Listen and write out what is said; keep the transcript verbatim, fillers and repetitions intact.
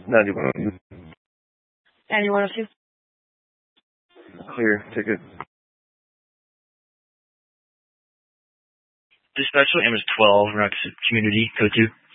ninety-one oh two. ninety-one oh two. Clear. Ticket. Dispatch, M is twelve, Rock Community, code two.